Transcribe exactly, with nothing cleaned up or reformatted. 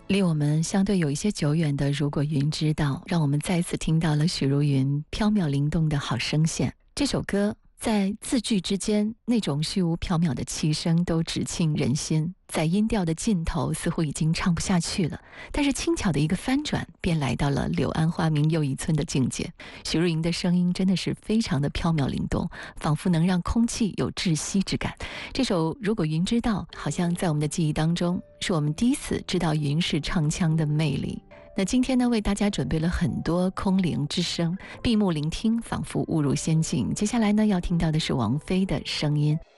离我们相对有一些久远的如果云知道，让我们再次听到了许茹芸飘渺灵动的好声线。这首歌在字句之间，那种虚无缥缈的气声都直沁人心，在音调的尽头似乎已经唱不下去了，但是轻巧的一个翻转便来到了柳暗花明又一村的境界。许茹芸的声音真的是非常的飘渺灵动，仿佛能让空气有窒息之感。这首如果云知道，好像在我们的记忆当中，是我们第一次知道云是唱腔的魅力。那今天呢，为大家准备了很多空灵之声，闭目聆听，仿佛误入仙境。接下来呢，要听到的是王菲的声音。